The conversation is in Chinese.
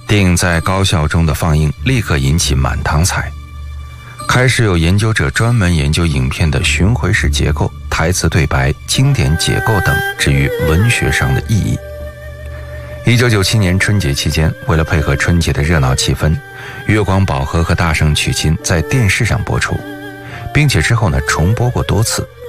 电影在高校中的放映立刻引起满堂彩。开始有研究者专门研究影片的巡回式结构、台词对白、经典解构等至于文学上的意义。1997年春节期间，为了配合春节的热闹气氛，《月光宝盒》和《大圣娶亲》在电视上播出，并且之后重播过多次。